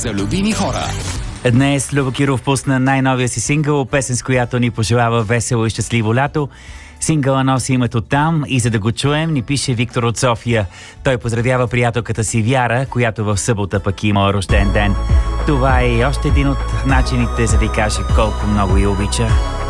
за любими хора. Днес Любо Киров пусна най-новия си сингъл, песен с която ни пожелава весело и щастливо лято. Сингъла носи името Там и за да го чуем ни пише Виктор от София. Той поздравява приятелката си Вяра, която в събота пък има рожден ден. Това е и още един от начините за да й каже колко много я обича.